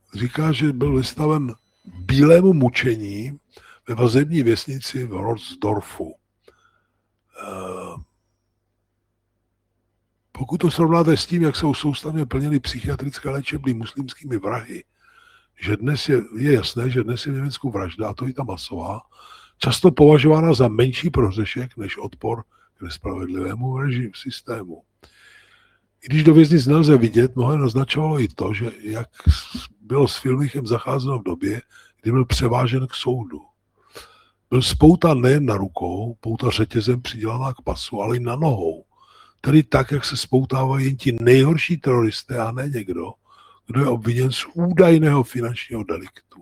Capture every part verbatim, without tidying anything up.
říká, že byl vystaven bílému mučení ve vazební věznici v Rotzdorfu. Pokud to srovnáte s tím, jak se soustavně plnily psychiatrické léčebny muslimskými vrahy, že dnes je, je jasné, že dnes je v Německu vražda, a to i ta masová, často považována za menší prohřešek než odpor k nespravedlivému režimu systému. I když do věznic nelze vidět, mnohé naznačovalo i to, že jak bylo s Filmichem zacházeno v době, kdy byl převážen k soudu. Byl spoután nejen na rukou, pouta řetězem přidělaná k pasu, ale i na nohou. Tedy tak, jak se spoutávají jen ti nejhorší teroristé a ne někdo, kdo je obviněn z údajného finančního deliktu.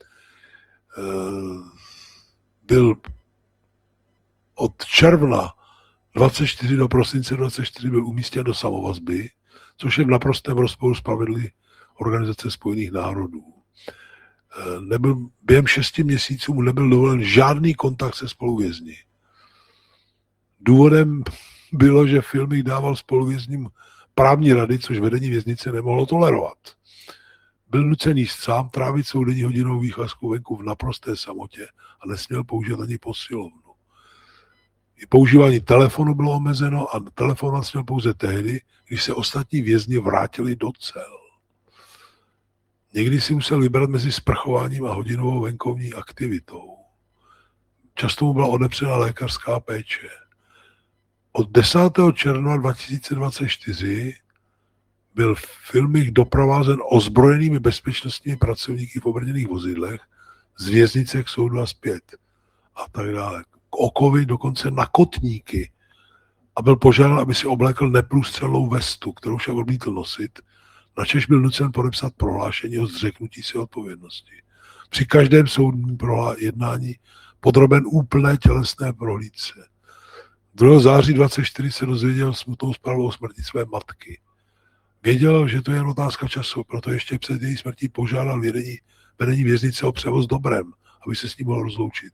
Byl od června dvacet čtyři do prosince dvacet čtyři byl umístěn do samovazby, což je v naprostém rozporu s pravidly Organizace spojených národů. Nebyl, během šesti měsíců mu nebyl dovolen žádný kontakt se spoluvězni. Důvodem bylo, že Filmich dával spoluvězním právní rady, což vedení věznice nemohlo tolerovat. Byl nucen jíst sám, trávit soudenní hodinovou výcházku venku v naprosté samotě a nesměl použít ani posilovnu. I používání telefonu bylo omezeno a telefonovat směl pouze tehdy, když se ostatní vězni vrátili do cel. Někdy si musel vybrat mezi sprchováním a hodinovou venkovní aktivitou. Často mu byla odepřena lékařská péče. Od desátého června dva tisíce dvacet čtyři byl Filmich doprovázen ozbrojenými bezpečnostními pracovníky v obrněných vozidlech z věznice k soudu a zpět a tak dále. K okovi, dokonce na kotníky. A byl požádán, aby si oblékl neprůstřelnou vestu, kterou však odmítl nosit, načež byl nucen podepsat prohlášení o zřeknutí si odpovědnosti. Při každém soudním jednání podroben úplné tělesné prohlídce. druhého září dvacet čtyři se dozvěděl smutnou zprávu o smrti své matky. Věděl, že to je jen otázka času, proto ještě před její smrtí požádal vedení, vedení věznice o převoz dobrem, aby se s ním mohl rozloučit.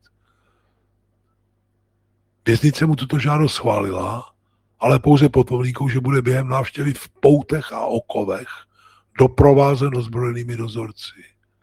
Věznice mu tuto žádost schválila, ale pouze pod podmínkou, že bude během návštěvy v poutech a okovech doprovázen ozbrojenými dozorci.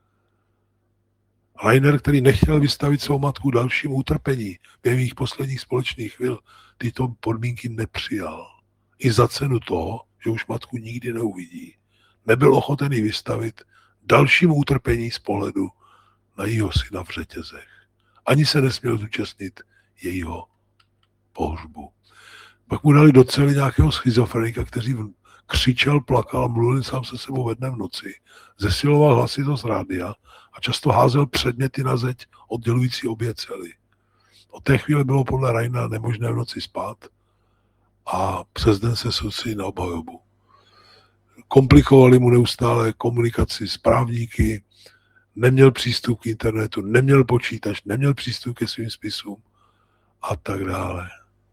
Rainer, který nechtěl vystavit svou matku dalšímu utrpení během jejich posledních společných chvil, tyto podmínky nepřijal. I za cenu toho, že už matku nikdy neuvidí, nebyl ochoten ji vystavit dalšímu utrpení z pohledu na jejího syna v řetězech. Ani se nesměl zúčastnit jejího pohřbu. Pak mu dali do cely nějakého schizofrenika, který křičel, plakal a mluvil sám se sebou ve dne v noci. Zesiloval hlasitost rádia a často házel předměty na zeď oddělující obě cely. Od té chvíle bylo podle Raina nemožné v noci spát a přes den se soustředit na obhajobu. Komplikovali mu neustále komunikaci s právníky, neměl přístup k internetu, neměl počítač, neměl přístup ke svým spisům a tak dále.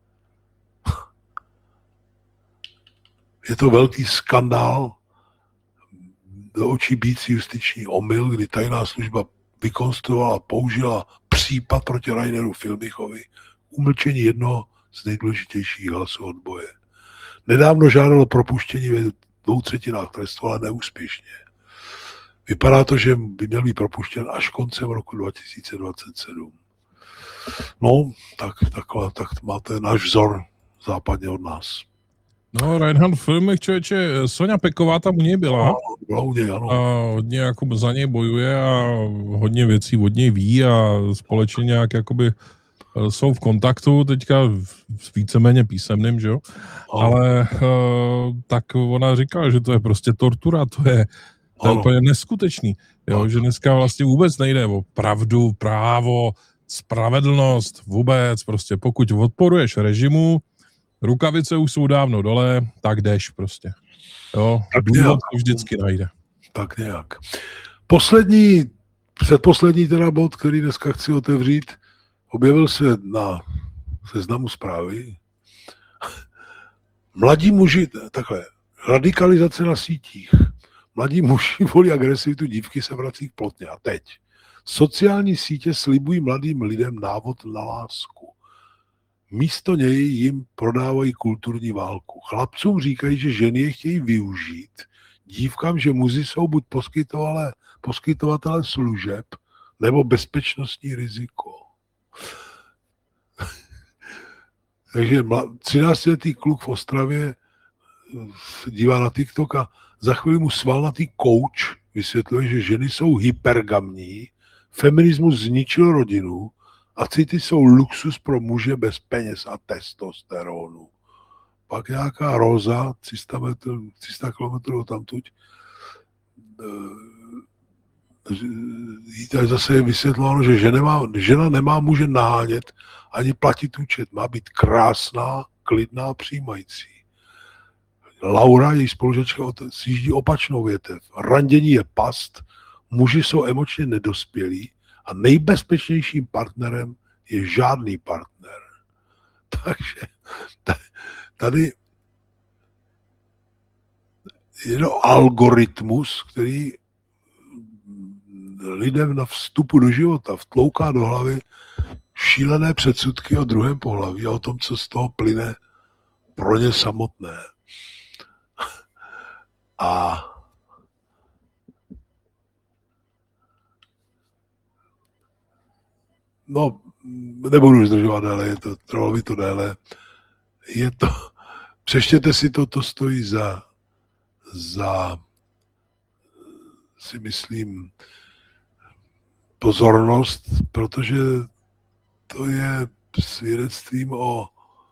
Je to velký skandál, do očí bící justiční omyl, kdy tajná služba vykonstruovala a použila případ proti Raineru Filmichovi umlčení jednoho z nejdůležitějších hlasů odboje. Nedávno žádalo propuštění ve dvou třetinách trestu, ale neúspěšně. Vypadá to, že by měl být propuštěn až koncem roku dva tisíce dvacet sedm. No, tak, takhle, tak máte náš vzor západně od nás. No, Reinhard Filmich, člověče, Soňa Peková tam u něj byla. No, byla u něj, ano. A hodně jako za něj bojuje a hodně věcí od něj ví a společně nějak jakoby jsou v kontaktu teďka s víceméně písemným, že jo? No. Ale uh, tak ona říká, že to je prostě tortura, to je, to je úplně neskutečný. Jo? Že dneska vlastně vůbec nejde o pravdu, právo, spravedlnost, vůbec prostě pokud odporuješ režimu, rukavice už jsou dávno dole, tak jdeš prostě. Jo, tak důvod to vždycky najde. Tak nějak. Poslední, předposlední teda bod, který dneska chci otevřít, objevil se na seznamu zprávy. Mladí muži, takhle, radikalizace na sítích. Mladí muži volí agresivitu, dívky se vrací k plotně. A teď. Sociální sítě slibují mladým lidem návod na lásku. Místo něj jim prodávají kulturní válku. Chlapcům říkají, že ženy je chtějí využít, dívkám, že muži jsou buď poskytovatele, poskytovatele služeb, nebo bezpečnostní riziko. Takže třináctiletý kluk v Ostravě se dívá na TikTok a za chvíli mu svalnatý kouč vysvětluje, že ženy jsou hypergamní, feminismus zničil rodinu a city jsou luxus pro muže bez peněz a testosteronu. Pak nějaká Roza, tři sta kilometrů tamtuť, tady zase je vysvětlováno, že žena nemá, žena nemá muže nahánět ani platit účet. Má být krásná, klidná, přijímající. Laura, její spolužačka, sjíždí opačnou větev. Randění je past, muži jsou emočně nedospělí a nejbezpečnějším partnerem je žádný partner. Takže tady je to algoritmus, který lidem na vstupu do života vtlouká do hlavy šílené předsudky o druhém pohlaví a o tom, co z toho plyne pro ně samotné. A no, nebudu zdržovat déle, je to, trvalo by to déle. Je to, přečtěte si to, to stojí za, za, si myslím, pozornost, protože to je svědectvím o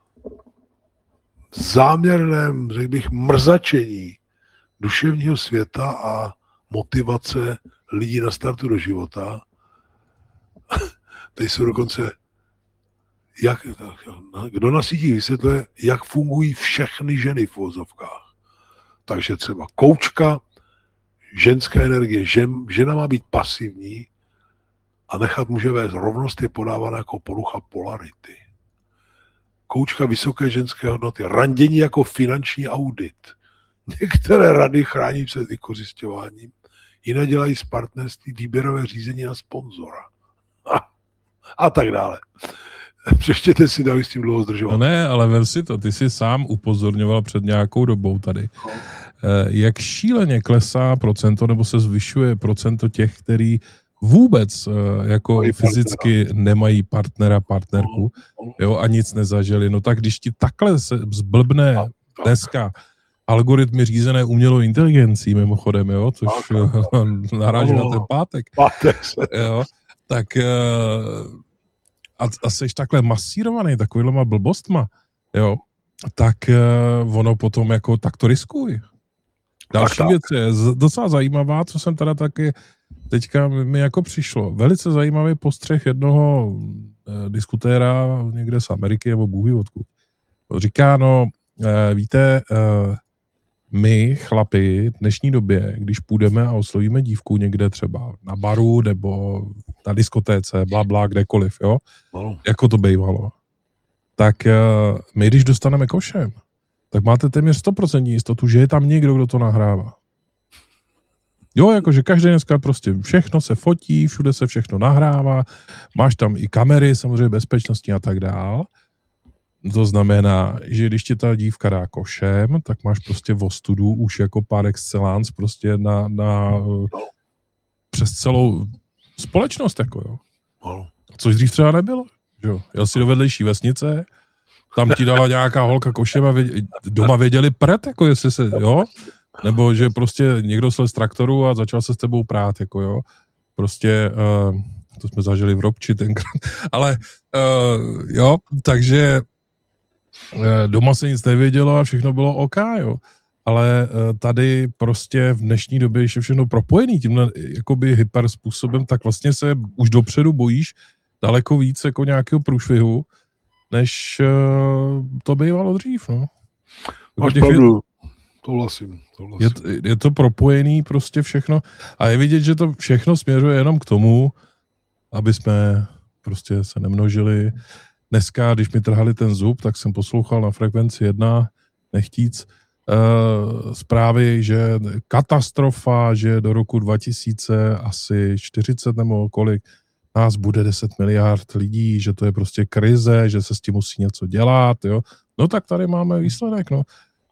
záměrném, řekl bych, mrzačení duševního světa a motivace lidí na startu do života. Tady jsou dokonce, jak, kdo na sítích vysvětluje, jak fungují všechny ženy v uvozovkách. Takže třeba koučka, ženská energie, žen, žena má být pasivní a nechat muže vést. Rovnost je podávána jako porucha polarity. Koučka vysoké ženské hodnoty, randění jako finanční audit. Některé rady chrání před vykořisťováním, jiné dělají z partnerství výběrové řízení na sponzora. A, a tak dále. Přečtěte si, dali s tím dlouho zdržovat. No ne, ale ver si to, ty jsi sám upozorňoval před nějakou dobou tady. No. Jak šíleně klesá procento, nebo se zvyšuje procento těch, který vůbec jako mají fyzicky partnera. Nemají partnera, partnerku, jo, a nic nezažili. No tak když ti takhle se zblbne no, dneska algoritmy řízené umělou inteligencí, mimochodem, jo, což naráží na ten pátek, pátek jo, tak a, a seš takhle masírovaný takovýhlema blbostma, jo, tak ono potom jako tak to riskuj. Další tak, věc je docela zajímavá, co jsem teda taky teďka mi jako přišlo. Velice zajímavý postřeh jednoho eh, diskutéra někde z Ameriky nebo Bůh ví odkud. Říká, no, eh, víte, eh, my, chlapi, v dnešní době, když půjdeme a oslovíme dívku někde třeba na baru nebo na diskotéce, blá, blá, kdekoliv, jo, no. Jako to bývalo, tak eh, my, když dostaneme košem, tak máte téměř sto procent jistotu, že je tam někdo, kdo to nahrává. Jo, jakože každý dneska prostě všechno se fotí, všude se všechno nahrává, máš tam i kamery, samozřejmě bezpečnostní a tak dál. To znamená, že když ti ta dívka dá košem, tak máš prostě v ostudu už jako par excellence prostě na, na přes celou společnost, jako jo. Což dřív třeba nebylo, jo. Jel si do vedlejší vesnice, tam ti dala nějaká holka košem a věděli, doma věděli prd, jako jestli se, jo, nebo že prostě někdo slez z traktoru a začal se s tebou prát, jako jo, prostě, uh, to jsme zažili v Robči tenkrát, ale uh, jo, takže uh, doma se nic nevědělo a všechno bylo OK, jo, ale uh, tady prostě v dnešní době, když je všechno propojený tímhle jakoby hyper způsobem, tak vlastně se už dopředu bojíš daleko víc jako nějakého průšvihu, než uh, to bývalo dřív, no. Máš pravdu, to vlastím. Je, je to propojený prostě všechno a je vidět, že to všechno směřuje jenom k tomu, aby jsme prostě se nemnožili. Dneska, když mi trhali ten zub, tak jsem poslouchal na frekvenci jedna, nechtíc, uh, zprávy, že katastrofa, že do roku dva tisíce asi čtyřicet nebo kolik nás bude deset miliard lidí, že to je prostě krize, že se s tím musí něco dělat, jo. No tak tady máme výsledek, no.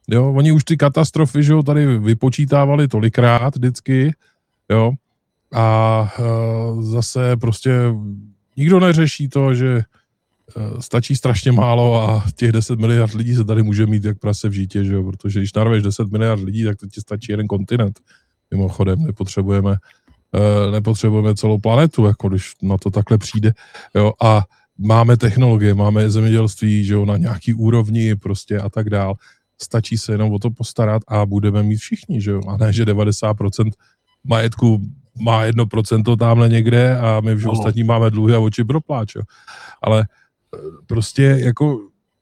Jo, oni už ty katastrofy, že jo, tady vypočítávali tolikrát vždycky, jo, a uh, zase prostě nikdo neřeší to, že uh, stačí strašně málo a těch deset miliard lidí se tady může mít jak prase v žítě, že jo, protože když narveš deset miliard lidí, tak to ti stačí jeden kontinent. Mimochodem, nepotřebujeme, uh, nepotřebujeme celou planetu, jako když na to takhle přijde, jo, a máme technologie, máme zemědělství, že jo, na nějaký úrovni prostě a tak dál. Stačí se jenom o to postarat a budeme mít všichni, že jo, a ne, že devadesát procent majetku má jedno procento tamhle někde a my všichni ostatní máme dluhy a oči pro pláč, jo. Ale prostě jako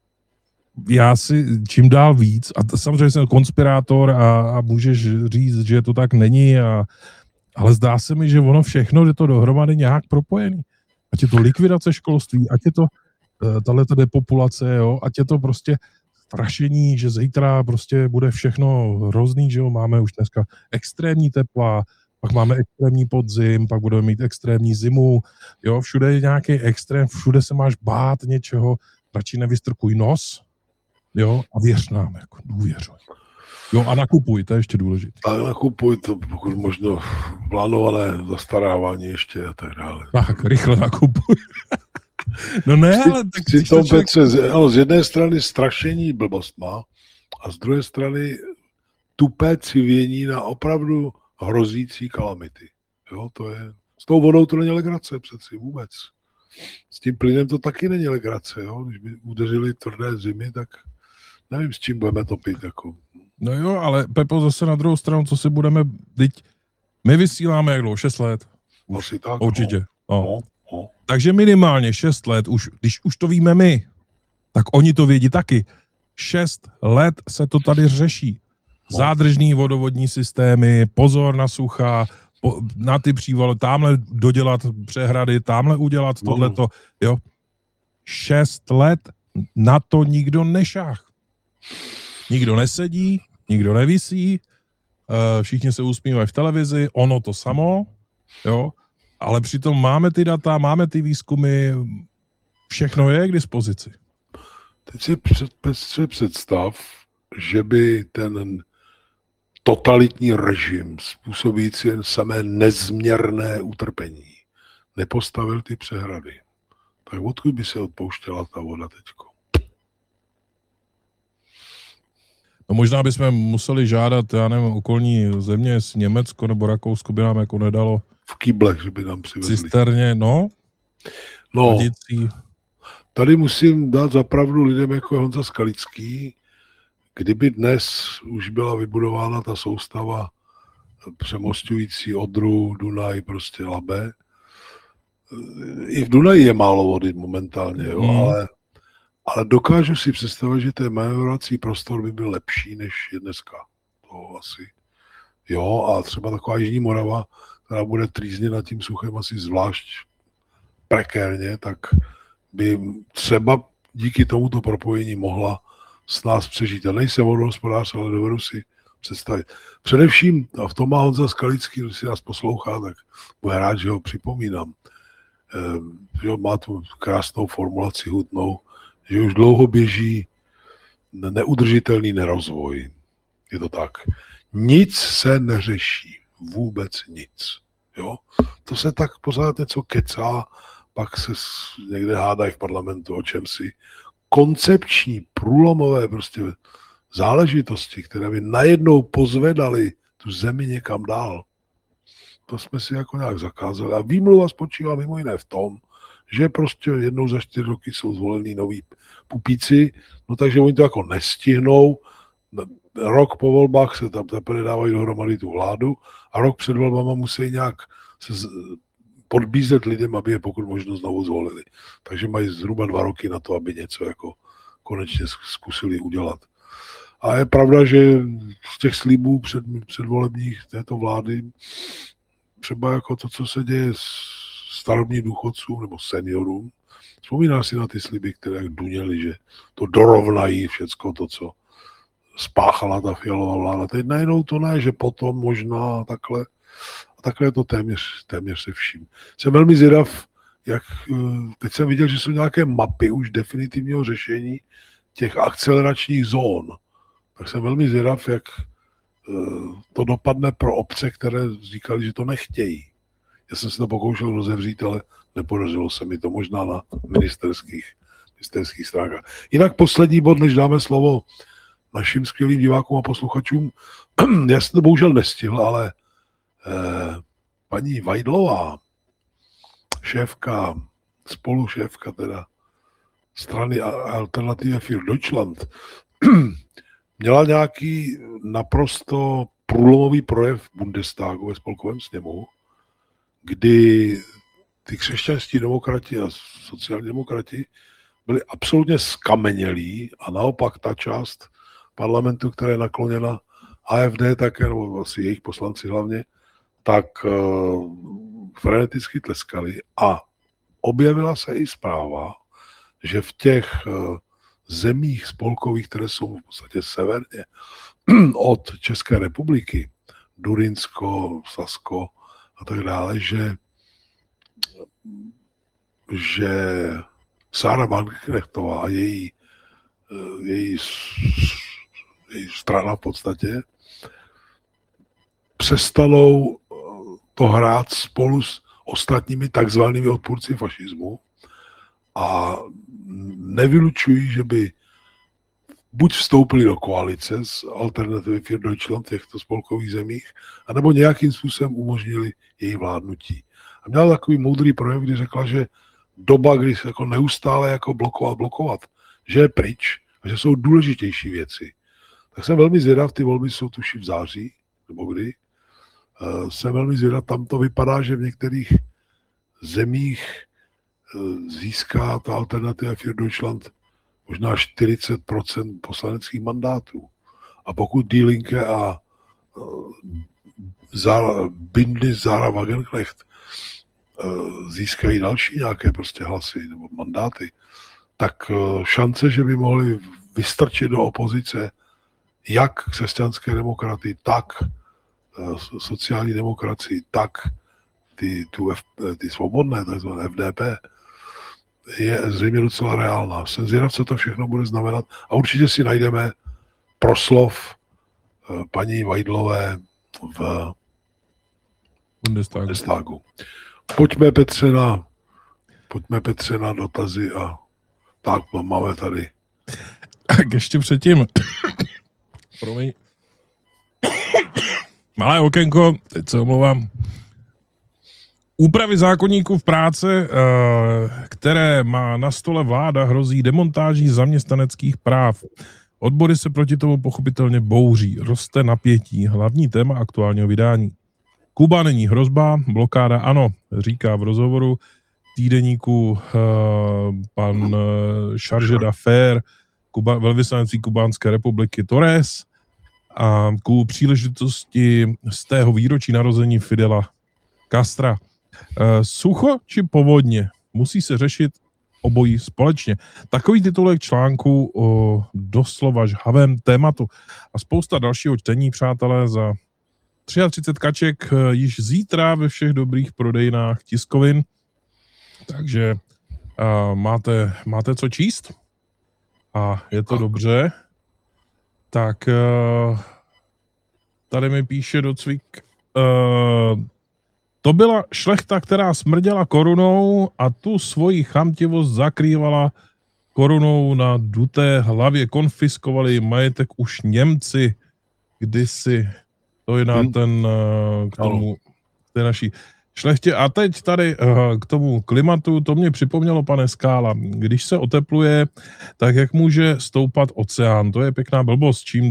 já si čím dál víc, a to, samozřejmě jsem konspirátor a, a můžeš říct, že to tak není, a, ale zdá se mi, že ono všechno je to dohromady nějak propojený. Ať je to likvidace školství, ať je to tahleta depopulace, jo, ať je to prostě strašení, že zítra prostě bude všechno hrozný, že jo, máme už dneska extrémní tepla, pak máme extrémní podzim, pak budeme mít extrémní zimu, jo, všude je nějaký extrém, všude se máš bát něčeho, radši nevystrkuj nos, jo, a věř nám, jako důvěřuj. Jo, a nakupuj, to je ještě důležité. A nakupuj to, pokud možno plánované zastarávání ještě a tak dále. Tak, rychle nakupuj. No ne, ale... Tak si to, člověk... Petře, z, ano, z jedné strany strašení blbost má a z druhé strany tupé civění na opravdu hrozící kalamity. Jo, to je... S tou vodou to není legrace přeci vůbec. S tím plynem to taky není legrace, jo. Když by udeřili tvrdé zimy, tak nevím, s čím budeme topit, jako... No jo, ale Pepo, zase na druhou stranu, co si budeme... Teď my vysíláme jak dlouho? šest let? Asi tak, určitě. No. No. No, no. Takže minimálně šest let, už, když už to víme my, tak oni to vědí taky. šest let se to tady řeší. Zádržný vodovodní systémy, pozor na sucha, po, na ty přívaly, tamhle dodělat přehrady, tamhle udělat tohleto, jo. Šest let na to nikdo nešáh. Nikdo nesedí, nikdo nevisí, všichni se usmívají v televizi, ono to samo, jo. Ale přitom máme ty data, máme ty výzkumy, všechno je k dispozici. Teď si před, představ, že by ten totalitní režim způsobící jen samé nezměrné utrpení nepostavil ty přehrady. Tak odkud by se odpouštěla ta voda teďko? No možná bychom museli žádat, já nevím, okolní země, z Německo nebo Rakousko by nám jako nedalo v kýblech, že by nám přivezli. Cisterně, no. No, Rodicí. Tady musím dát zapravdu lidem jako Honza Skalický, kdyby dnes už byla vybudována ta soustava přemostující Odru, Dunaj, prostě Labe. I v Dunaji je málo vody momentálně, jo, mm. ale, ale dokážu si představit, že ten manévrovací prostor by byl lepší, než je dneska. To asi. Jo, a třeba taková Jižní Morava, která bude trýzněna tím suchem asi zvlášť prekérně, tak by třeba díky tomuto propojení mohla s nás přežít. Já nejsem vodohospodář, ale dovedu si představit. Především, a v tom má Honza Skalický, když si nás poslouchá, tak bude rád, že ho připomínám. Že má tu krásnou formulaci hutnou, že už dlouho běží neudržitelný nerozvoj. Je to tak. Nic se neřeší. Vůbec nic. Jo? To se tak pořád něco kecá, pak se někde hádají v parlamentu o čem si. Koncepční, průlomové prostě záležitosti, které by najednou pozvedali tu zemi někam dál, to jsme si jako nějak zakázali. A výmluva spočívá mimo jiné v tom, že prostě jednou za čtyři roky jsou zvolení noví pupíci, no takže oni to jako nestihnou. Rok po volbách se tam teprve dávají dohromady tu vládu a rok před volbama musí nějak se podbízet lidem, aby je pokud možno znovu zvolili. Takže mají zhruba dva roky na to, aby něco jako konečně zkusili udělat. A je pravda, že z těch slibů před, předvolebních této vlády třeba jako to, co se děje s starobním důchodcům nebo seniorům, vzpomíná si na ty sliby, které duněly, že to dorovnají všecko to, co spáchala ta Fialová vláda. Teď najednou to ne, že potom možná takhle. A takhle je to téměř, téměř se vším. Jsem velmi zvědav, jak teď jsem viděl, že jsou nějaké mapy už definitivního řešení těch akceleračních zón. tak jsem velmi zvědav, jak to dopadne pro obce, které říkali, že to nechtějí. Já jsem se to pokoušel rozevřít, ale nepodařilo se mi to možná na ministerských, ministerských stránkách. Jinak poslední bod, než dáme slovo našim skvělým divákům a posluchačům. Já jsem to bohužel nestihl, ale eh, paní Vajdlová, šéfka, spolušéfka teda strany Alternative für Deutschland, měla nějaký naprosto průlomový projev v Bundestagu ve spolkovém sněmu, kdy ty křesťanští demokrati a sociální demokrati byli absolutně skamenělí a naopak ta část parlamentu, která je nakloněna A F D také, nebo asi jejich poslanci hlavně, tak uh, freneticky tleskali a objevila se i zpráva, že v těch uh, zemích spolkových, které jsou v podstatě severně od České republiky, Durinsko, Sasko a tak dále, že, že Sára Wagenknechtová a její, její, její strana v podstatě přestanou to hrát spolu s ostatními takzvanými odpůrci fašismu a nevylučují, že by buď vstoupili do koalice s Alternativy für Deutschland v těchto spolkových zemích, anebo nějakým způsobem umožnili její vládnutí. A měla takový moudrý projev, kdy řekla, že doba, kdy se jako neustále jako blokovat, blokovat, že je pryč a že jsou důležitější věci. Tak jsem velmi zvědav, ty volby jsou tuší v září, nebo kdy. Uh, jsem velmi zvědav, tam to vypadá, že v některých zemích uh, získá ta Alternativa für Deutschland možná čtyřicet procent poslaneckých mandátů. A pokud Die Linke a uh, Zara, Bündnis Sarah Wagenknecht uh, získají další nějaké prostě hlasy nebo mandáty, tak uh, šance, že by mohli vystrčit do opozice jak křesťanské demokraty, tak uh, sociální demokracii, tak ty, tu F, ty svobodné, takzvané F D P, je zřejmě docela reálná. Jsem zvědav, co to všechno bude znamenat a určitě si najdeme proslov paní Vajdlové v Bundestagu. Bundestagu. Pojďme, Petře, na, pojďme, Petře, na dotazy a tak máme tady. Tak ještě předtím. Promiň. Malé okénko, teď se omlouvám. Úpravy zákoníků v práce, které má na stole vláda, hrozí demontáží zaměstnaneckých práv. Odbory se proti tomu pochopitelně bouří, roste napětí. Hlavní téma aktuálního vydání. Kuba není hrozba, blokáda ano, říká v rozhovoru týdeníku pan charge d'affaires Kuba, velvyslanec Kubánské republiky Torres a ku příležitosti z tého výročí narození Fidela Castra. Sucho či povodně? Musí se řešit obojí společně. Takový titulek článku o doslova žhavém tématu a spousta dalšího čtení, přátelé, za třicet tři kaček již zítra ve všech dobrých prodejnách tiskovin. Takže uh, máte, máte co číst a je to dobře. Tak uh, tady mi píše docvik uh, to byla šlechta, která smrděla korunou a tu svoji chamtivost zakrývala korunou na duté hlavě. Konfiskovali majetek už Němci kdysi. To je na hmm. ten, k tomu, té naší šlechtě. A teď tady k tomu klimatu, to mě připomnělo, pane Skála, když se otepluje, tak jak může stoupat oceán? To je pěkná blbost, čím,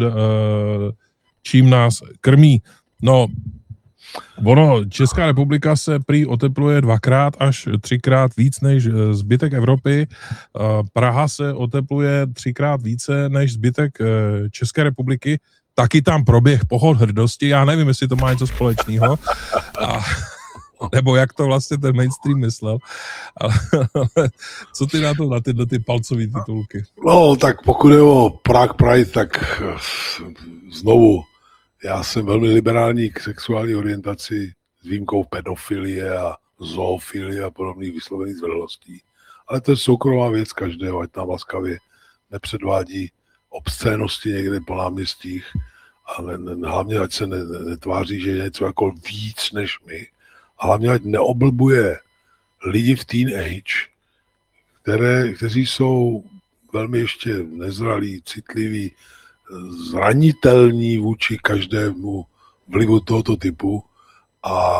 čím nás krmí. No, ono, Česká republika se prý otepluje dvakrát až třikrát víc než zbytek Evropy. Praha se otepluje třikrát více než zbytek České republiky. Taky tam proběh pohod hrdosti. Já nevím, jestli to má něco společného. A, nebo jak to vlastně ten mainstream myslel. Ale, ale co ty na to, na tyhle ty palcové titulky? No, tak pokud je o Prague Pride, tak znovu já jsem velmi liberální k sexuální orientaci s výjimkou pedofilie a zoofilie a podobných vyslovených zvrhlostí. Ale to je soukromá věc každého, ať nám laskavě nepředvádí obscénosti někde po náměstích a ne, ne, hlavně ať se ne, ne, netváří, že je něco jako víc než my. A hlavně ať neoblbuje lidi v teenage, které, kteří jsou velmi ještě nezralí, citliví, zranitelní vůči každému vlivu tohoto typu. A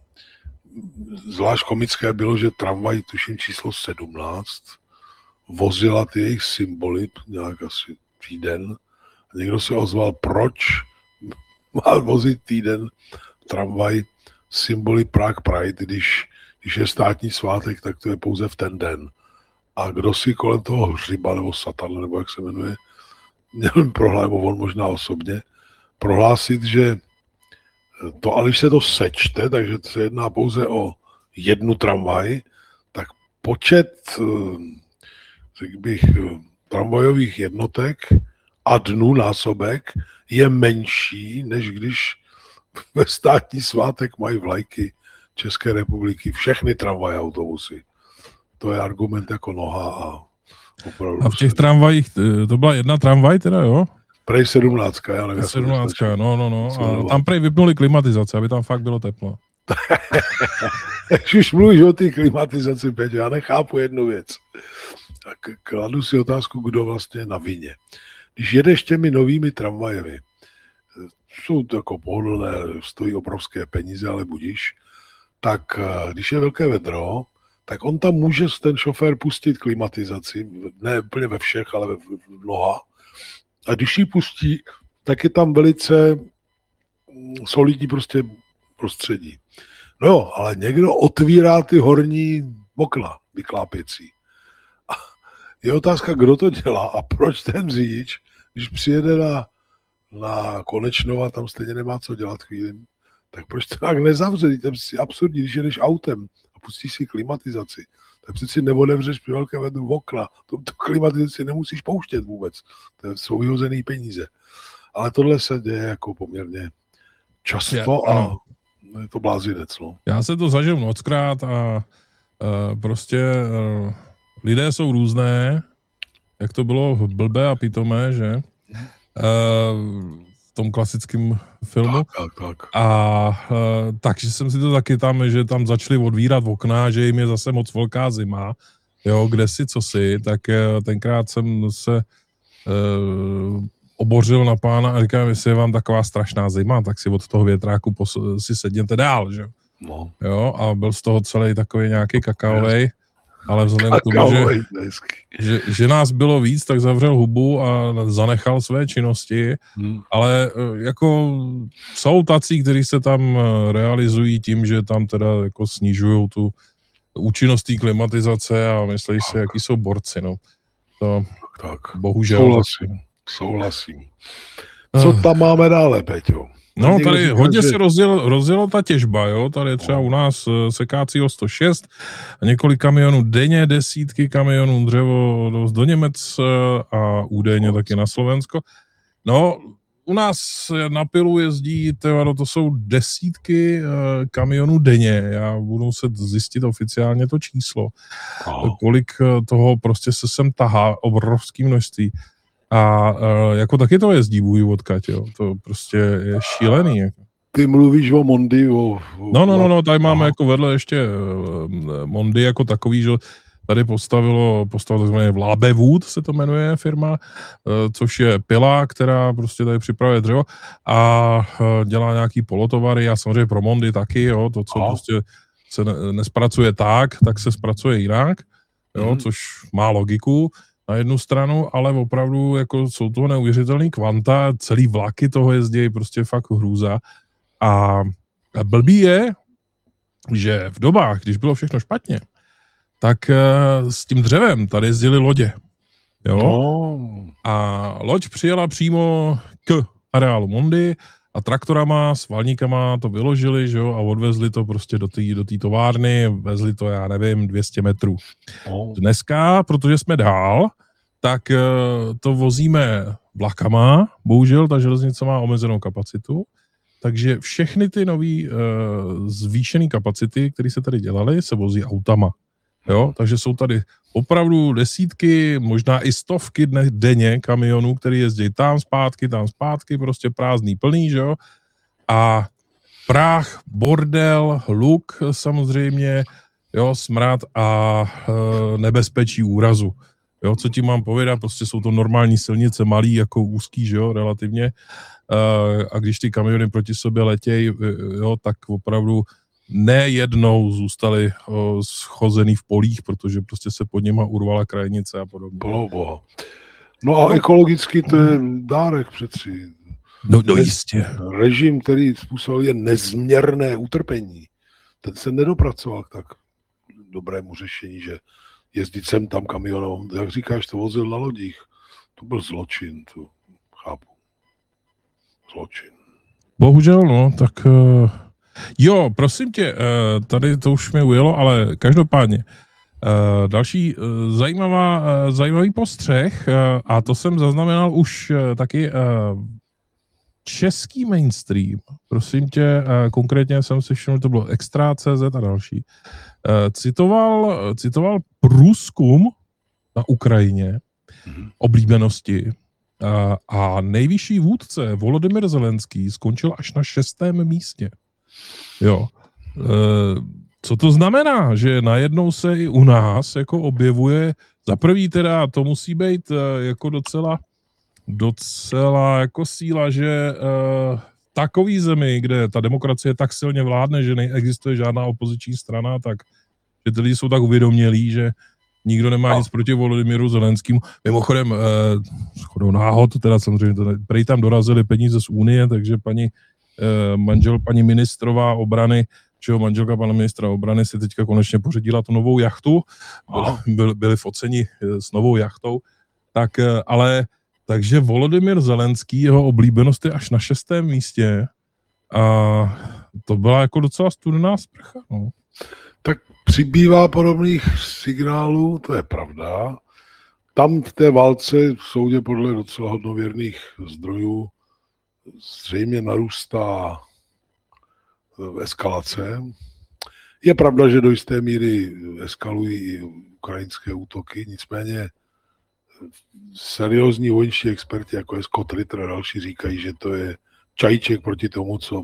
zvlášť komické bylo, že tramvaj, tuším číslo sedmnáct, vozila ty jejich symboly nějak asi týden. A někdo se ozval, proč má vozit týden tramvaj symboly Prague Pride, když, když je státní svátek, tak to je pouze v ten den. A kdo si kolem toho hřiba, nebo satan, nebo jak se jmenuje, měl problém, on možná osobně, prohlásit, že to, ale když se to sečte, takže se jedná pouze o jednu tramvaj, tak počet, řekl bych, tramvajových jednotek a dnů násobek je menší, než když ve státní svátek mají vlajky České republiky všechny tramvaje autobusy. To je argument jako noha a opravdu... A v těch tramvajích, to byla jedna tramvaj teda, jo? Prej sedmnáctka, já nevím. sedmnáctka, no, no, no. A tam prej vypnuli klimatizace, aby tam fakt bylo teplo. Když už mluvíš o té klimatizaci, Peťo, já nechápu jednu věc. Tak kladu si otázku, kdo vlastně je na vině. Když jedeš těmi novými tramvajemi, jsou to jako pohodlné, stojí obrovské peníze, ale budíš, tak když je velké vedro, tak on tam může ten šofér pustit klimatizaci, ne úplně ve všech, ale v mnoha. A když ji pustí, tak je tam velice solidní prostě prostředí. No jo, ale někdo otvírá ty horní okna vyklápěcí. A je otázka, kdo to dělá a proč ten řidič, když přijede na, na Konečnova, tam stejně nemá co dělat chvíli, tak proč to tak nezavře? To je absurdní, když jedeš autem a pustíš si klimatizaci, tak přeci neodevřeš při velké vedru okna. To, to klimatizaci nemusíš pouštět vůbec. To jsou vyhozený peníze. Ale tohle se děje jako poměrně často a je to blázinec. No. Já se to zažil mockrát a uh, prostě uh, lidé jsou různé, jak to bylo blbé a pitomé, že? Uh, v tom klasickém filmu. Tak, tak, tak. A uh, takže jsem si to taky tam, že tam začali odvírat okna, že jim je zase moc velká zima, jo, kde si, co si, tak uh, tenkrát jsem se uh, obořil na pána a říkám, jestli je vám taková strašná zima, tak si od toho větráku pos- si sedněte dál, že? No. Jo, a byl z toho celý takový nějaký kakaovej, ale vzhledem k tomu, že, že, že nás bylo víc, tak zavřel hubu a zanechal své činnosti, hmm. ale jako jsou tací, kteří se tam realizují tím, že tam teda jako snižují tu účinnost té klimatizace a myslí si, jaký jsou borci, no. To tak, bohužel. Souhlasím, souhlasím. Co tam máme dále, Peťo? No, tady hodně se rozdělo, rozdělo ta těžba, jo, tady je třeba u nás sekácího sto šest, několik kamionů denně, desítky kamionů dřevo do Němec a údajně taky na Slovensko. No, u nás na pilu jezdí, tyjo, to jsou desítky kamionů denně, já budu muset zjistit oficiálně to číslo, kolik toho prostě se sem tahá, obrovský množství. A uh, jako taky to jezdí bůj odkaď, jo. To prostě je šílený. Jako. Ty mluvíš o Mondi, o... o no, no, no, no, tady máme jako vedle ještě uh, Mondi jako takový, že tady postavilo, postavilo takzvané Vlabewood, se to jmenuje firma, uh, což je pila, která prostě tady připravuje dřevo a uh, dělá nějaký polotovary a samozřejmě pro Mondi taky, jo, to, co Aha. prostě se ne, nespracuje tak, tak se zpracuje jinak, jo, hmm. což má logiku. Na jednu stranu, ale opravdu jako jsou to neuvěřitelný kvanta, celý vlaky toho jezdí, prostě fakt hrůza. A, a blbý je, že v dobách, když bylo všechno špatně, tak uh, s tím dřevem tady jezdily lodě. Jo? No. A loď přijela přímo k areálu Mondi a traktorama, s valníkama to vyložili, že jo, a odvezli to prostě do té do té továrny, vezli to, já nevím, dvě stě metrů. Oh. Dneska, protože jsme dál, tak to vozíme vlakama, bohužel ta železnice má omezenou kapacitu, takže všechny ty nový uh, zvýšené kapacity, které se tady dělaly, se vozí autama. Jo, takže jsou tady opravdu desítky, možná i stovky dne, denně kamionů, který jezdí tam zpátky, tam zpátky, prostě prázdný, plný, že jo. A prach, bordel, hluk samozřejmě, jo, smrad a e, nebezpečí úrazu. Jo, co ti mám povědat, prostě jsou to normální silnice, malý, jako úzký, že jo, relativně. E, a když ty kamiony proti sobě letějí, jo, tak opravdu nejednou zůstali o, schozený v polích, protože prostě se pod něma urvala krajnice a podobně. Boha. No a ekologicky to je dárek přeci. No, no jistě. Režim, který způsobil je nezměrné utrpení, ten se nedopracoval k tak dobrému řešení, že jezdit sem tam kamionem, jak říkáš, to vozil na lodích. To byl zločin, to chápu. Zločin. Bohužel, no, tak uh, jo, prosím tě, uh, tady to už mě ujelo, ale každopádně, uh, další uh, zajímavá, uh, zajímavý postřeh, uh, a to jsem zaznamenal už uh, taky uh, český mainstream, prosím tě, uh, konkrétně jsem si všiml, to bylo Extra tečka cé zet a další, uh, citoval, citoval průzkum na Ukrajině, mm-hmm. oblíbenosti, a, a nejvyšší vůdce Volodymyr Zelenský skončil až na šestém místě. Jo. E, co to znamená? Že najednou se i u nás jako objevuje, za prvý teda to musí být e, jako docela docela jako síla, že e, takový zemi, kde ta demokracie tak silně vládne, že neexistuje žádná opoziční strana, tak že ty lidi jsou tak uvědomělí, že nikdo nemá no. nic proti Volodymyru Zelenskému. Mimochodem, eh, shodou náhod, teda samozřejmě, to ne, prej tam dorazily peníze z Unie, takže paní eh, manžel, paní ministrová obrany, čeho manželka pana ministra obrany si teďka konečně pořídila tu novou jachtu, byli, byli, byli foceni eh, s novou jachtou, tak, eh, ale, takže Volodymyr Zelenský, jeho oblíbenost je až na šestém místě a to byla jako docela studená sprcha, no. Tak přibývá podobných signálů, to je pravda. Tam v té válce v soudě podle docela hodnověrných zdrojů zřejmě narůstá eskalace. Je pravda, že do jisté míry eskalují i ukrajinské útoky, nicméně seriózní vojenští experti, jako je Scott Ritter a další, říkají, že to je čajíček proti tomu, co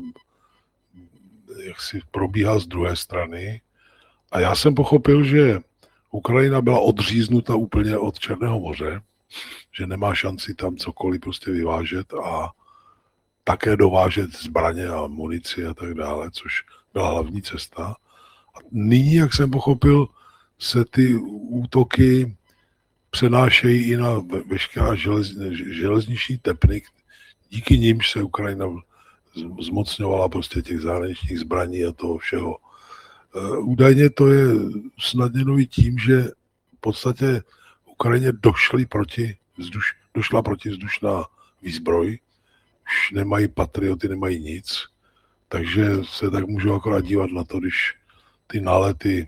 jak si probíhá z druhé strany. A já jsem pochopil, že Ukrajina byla odříznuta úplně od Černého moře, že nemá šanci tam cokoliv prostě vyvážet a také dovážet zbraně a munici a tak dále, což byla hlavní cesta. A nyní, jak jsem pochopil, se ty útoky přenášejí i na veškerá želez, železniční tepny, díky nimž se Ukrajina zmocňovala prostě těch zahraničních zbraní a toho všeho. Údajně to je snadněno i tím, že v podstatě Ukrajině došly proti vzduš, došla protivzdušná výzbroj, už nemají patrioty, nemají nic, takže se tak můžou akorát dívat na to, když ty nálety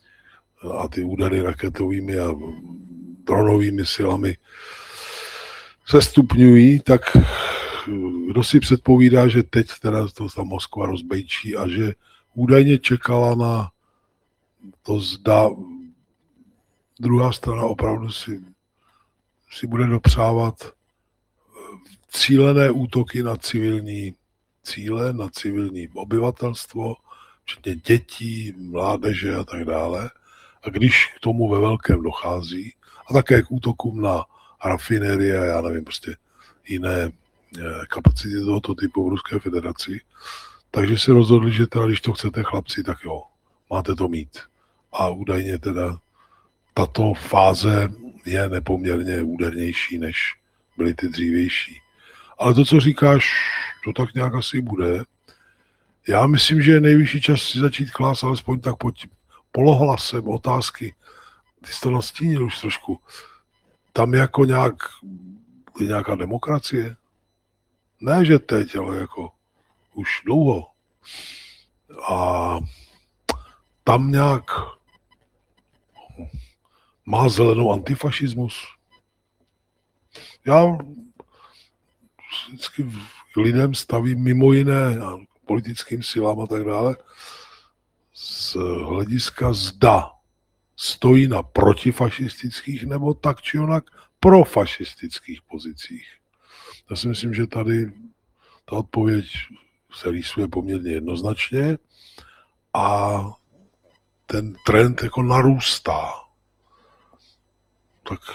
a ty údary raketovými a dronovými silami se stupňují, tak kdo si předpovídá, že teď teda to ta Moskva rozbejčí a že údajně čekala na to, zda druhá strana opravdu si, si bude dopřávat cílené útoky na civilní cíle, na civilní obyvatelstvo, včetně dětí, mládeže a tak dále. A když k tomu ve velkém dochází, a také k útokům na rafinérie a já nevím, prostě jiné kapacity tohoto typu v Ruské federaci, takže si rozhodli, že teda, když to chcete chlapci, tak jo, máte to mít. A údajně teda tato fáze je nepoměrně údernější, než byly ty dřívější. Ale to, co říkáš, to tak nějak asi bude. Já myslím, že je nejvyšší čas si začít klást alespoň tak pod polohlasem otázky. Ty jsi to nastínil už trošku. Tam jako nějak, je nějaká demokracie? Ne, že teď, ale jako už dlouho. A tam nějak má zelenou antifašismus. Já vždycky lidem stavím mimo jiné a politickým silám a tak dále z hlediska zda stojí na protifašistických nebo tak či onak profašistických pozicích. Já si myslím, že tady ta odpověď se rýsuje poměrně jednoznačně a ten trend jako narůstá. Tak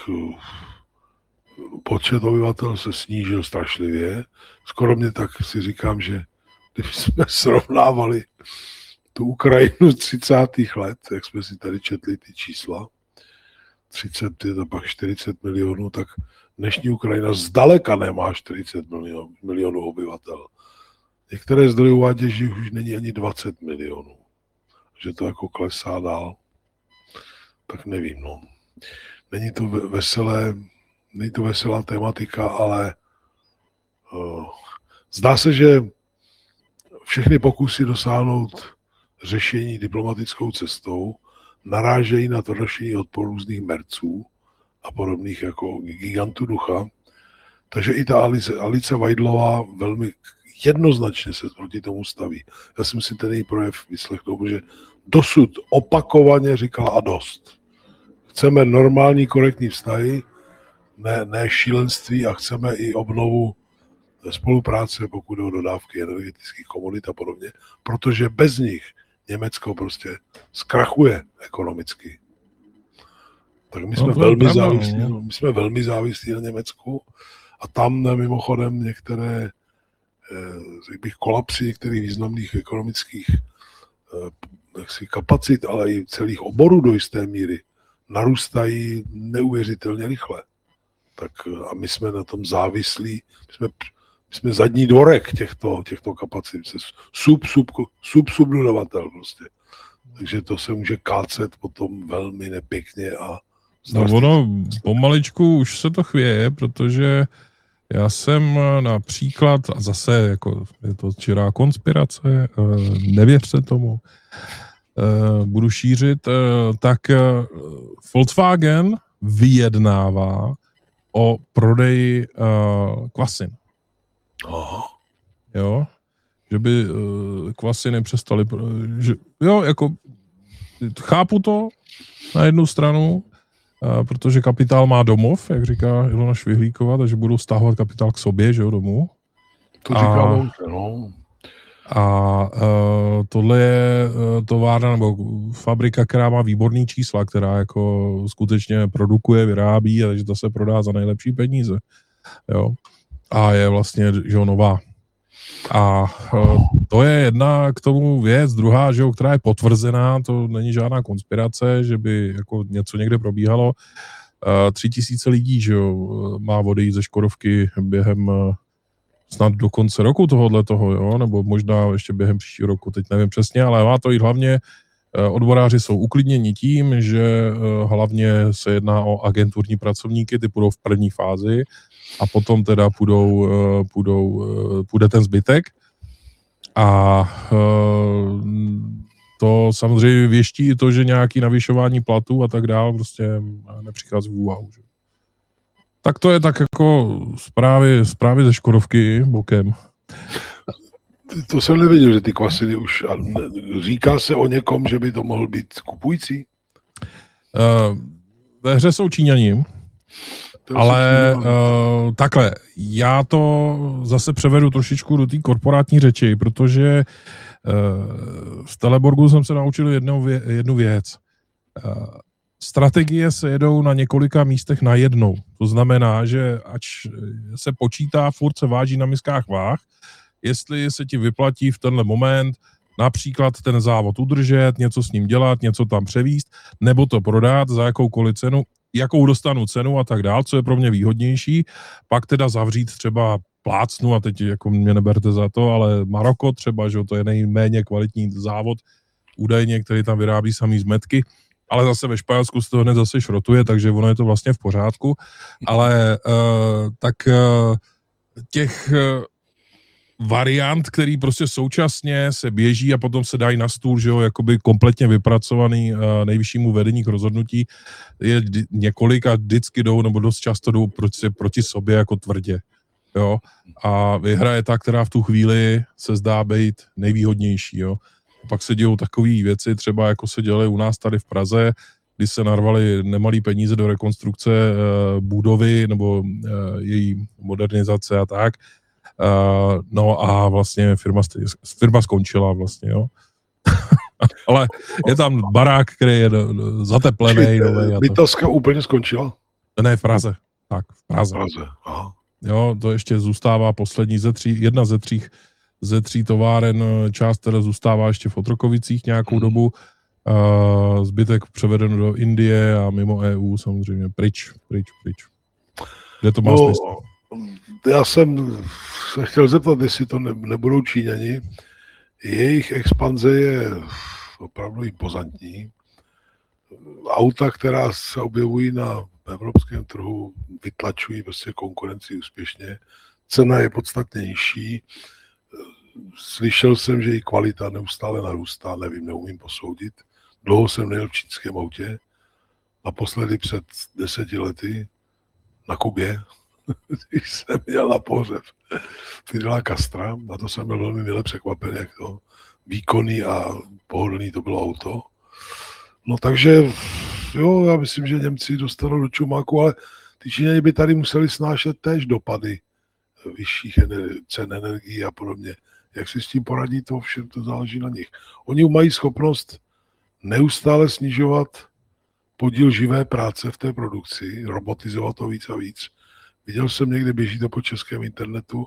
počet obyvatel se snížil strašlivě. Skoro mě tak si říkám, že když jsme srovnávali tu Ukrajinu třicátých let, jak jsme si tady četli ty čísla, třicet a pak čtyřicet milionů, tak dnešní Ukrajina zdaleka nemá čtyřicet milionů, milionů obyvatel. Některé zdroje uvádějí, že už není ani dvacet milionů. Že to jako klesá dál. Tak nevím, no. Není to veselé, není to veselá tematika, ale uh, zdá se, že všechny pokusy dosáhnout řešení diplomatickou cestou narážejí na tvrdošení odpor různých merců a podobných jako gigantů ducha. Takže i ta Alice, Alice Weidlová velmi jednoznačně se proti tomu staví. Já jsem si ten její projev vyslechl, protože dosud opakovaně říkala a dost. Chceme normální, korektní vztahy, ne, ne šílenství a chceme i obnovu spolupráce, pokud jde o dodávky energetických komodit a podobně, protože bez nich Německo prostě zkrachuje ekonomicky. Tak my jsme, no velmi, závislí, no, my jsme velmi závislí na Německu a tam mimochodem některé řekl bych, kolapsy některých významných ekonomických jaksi, kapacit, ale i celých oborů do jisté míry narůstají neuvěřitelně rychle. Tak a my jsme na tom závislí, my jsme, my jsme zadní dvorek těchto, těchto kapacit, sub, sub, sub, subdodavatel prostě. Takže to se může kácet potom velmi nepěkně a no ono pomaličku už se to chvěje, protože já jsem například, a zase jako je to čirá konspirace, nevěřte tomu, budu šířit, tak Volkswagen vyjednává o prodeji kvasin. Aha. Jo, že by kvasiny přestaly, že, jo, jako chápu to na jednu stranu, protože kapitál má domov, jak říká Ilona Švihlíková, takže budou stahovat kapitál k sobě, že jo, domů. To říká Monke, no. A uh, tohle je uh, továrna nebo fabrika, která má výborný čísla, která jako skutečně produkuje, vyrábí, a takže to se prodá za nejlepší peníze. Jo. A je vlastně, že jo, nová. A uh, to je jedna k tomu věc, druhá, že jo, která je potvrzená, to není žádná konspirace, že by jako něco někde probíhalo. Uh, tři tisíce lidí, že jo, má odejít ze Škodovky během uh, snad do konce roku tohohle toho, jo, nebo možná ještě během příštího roku, teď nevím přesně, ale má to jít hlavně, uh, odboráři jsou uklidněni tím, že uh, hlavně se jedná o agenturní pracovníky, ty půjdou v první fázi, a potom teda půjdou, půjdou, půjde ten zbytek. A to samozřejmě věští i to, že nějaké navyšování platů a tak dál prostě nepřichází v úvahu. Tak to je tak jako zprávy, zprávy ze Škodovky bokem. To jsem nevěděl, že ty kvasiny už... Říká se o někom, že by to mohl být kupující? Ve hře jsou Číňani. Ale uh, takhle, já to zase převedu trošičku do té korporátní řeči, protože uh, v Teleborgu jsem se naučil jednou vě, jednu věc. Uh, strategie se jedou na několika místech najednou. To znamená, že ač se počítá, furt se váží na miskách váh, jestli se ti vyplatí v tenhle moment například ten závod udržet, něco s ním dělat, něco tam převíst, nebo to prodat za jakoukoliv cenu, jakou dostanu cenu a tak dál, co je pro mě výhodnější, pak teda zavřít třeba plácnu, a teď jako mě neberte za to, ale Maroko třeba, že to je nejméně kvalitní závod údajně, který tam vyrábí samý zmetky, ale zase ve Španělsku se to hned zase šrotuje, takže ono je to vlastně v pořádku, ale uh, tak uh, těch uh, variant, který prostě současně se běží a potom se dají na stůl, že jo, jakoby kompletně vypracovaný uh, nejvyššímu vedení k rozhodnutí, je d- několik a vždycky jdou, nebo dost často jdou proti, proti sobě jako tvrdě, jo. A vyhraje ta, která v tu chvíli se zdá být nejvýhodnější, jo. A pak se dějou takové věci, třeba jako se dělají u nás tady v Praze, kdy se narvali nemalý peníze do rekonstrukce uh, budovy nebo uh, její modernizace a tak. Uh, no a vlastně firma, firma skončila vlastně, jo. Ale je tam barák, který je zateplený. Bytovka úplně skončila? Ne, v Praze. Tak, v Praze. Praze, aha. Jo, to ještě zůstává poslední ze tří, jedna ze tří, ze tří továren, část teda zůstává ještě v Otrokovicích nějakou hmm. dobu, uh, zbytek převeden do Indie a mimo E U samozřejmě pryč, pryč, pryč. Kde to má no, smysl? Já jsem se chtěl zeptat, jestli to ne, nebudou Číňani. Jejich expanze je opravdu impozantní. Auta, která se objevují na evropském trhu, vytlačují prostě konkurenci úspěšně. Cena je podstatně nižší. Slyšel jsem, že i kvalita neustále narůstá, nevím, neumím posoudit. Dlouho jsem nejel v čínském autě. Naposledy před deseti lety na Kubě, když jsem jel na pohřeb Fidela Castra, na to jsem byl velmi milé překvapen, jak to výkonný a pohodlný to bylo auto. No takže, jo, já myslím, že Němci dostanou do čumáku, ale ty Číňani by tady museli snášet též dopady vyšších ener- cen energií a podobně. Jak si s tím poradí, to všem to záleží na nich. Oni mají schopnost neustále snižovat podíl živé práce v té produkci, robotizovat to víc a víc. Viděl jsem někde, běží to po českém internetu,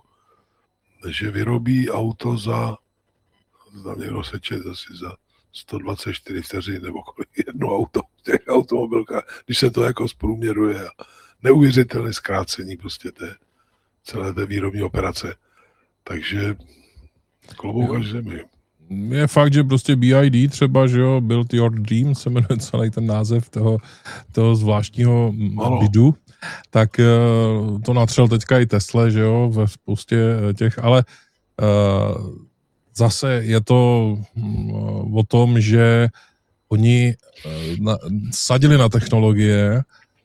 že vyrobí auto za, za někdo se čet asi za sto dvacet čtyři vteřin nebo kolik, jedno auto v těch automobilkách, když se to jako zprůměruje. Neuvěřitelné zkrácení prostě té celé té výrobní operace. Takže klobouk až zemi. Je fakt, že prostě B I D třeba, že jo, Build Your Dream, se jmenuje celý ten název toho, toho zvláštního ano. bidu, tak uh, to natřel teďka i Tesla, že jo, ve spoustě těch, ale uh, zase je to uh, o tom, že oni uh, na, sadili na technologie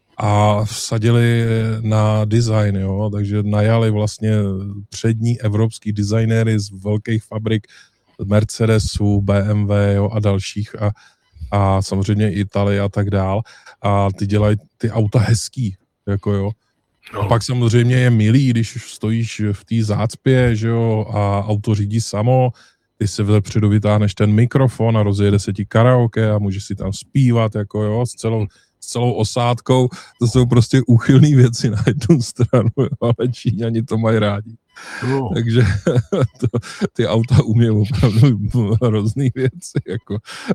a vsadili na design, jo, takže najali vlastně přední evropský designéry z velkých fabrik, Mercedesu, B M W, jo, a dalších a, a samozřejmě Itálie a tak dál. A ty dělají ty auta hezký, jako jo. No. A pak samozřejmě je milý, když stojíš v té zácpě, že jo, a auto řídí samo, ty se vepředu vytáhneš ten mikrofon a rozjede se ti karaoke a můžeš si tam zpívat, jako jo, s celou, s celou osádkou. To jsou prostě úchylné věci na jednu stranu, jo, ale Číňani to mají rádi. No. Takže to, ty auta umějí opravdu hrozný věci. Jako.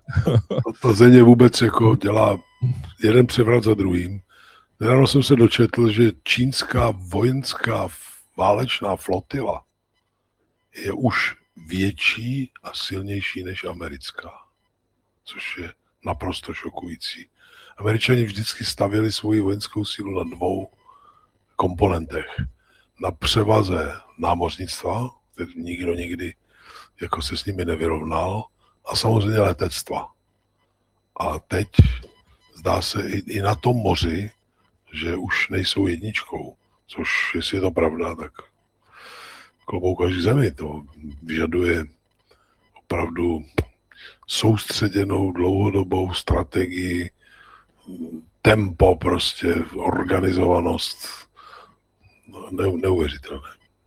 Ta země vůbec jako dělá jeden převrat za druhým. Nedávno jsem se dočetl, že čínská vojenská válečná flotila je už větší a silnější než americká, což je naprosto šokující. Američani vždycky stavěli svoji vojenskou sílu na dvou komponentech. Na převaze námořnictva, který nikdo nikdy jako se s nimi nevyrovnal, a samozřejmě letectva. A teď zdá se i, i na tom moři, že už nejsou jedničkou, což jestli je to pravda, tak klobouk až k zemi. To vyžaduje opravdu soustředěnou dlouhodobou strategii, tempo prostě, organizovanost. Ne, neuvěřitelné.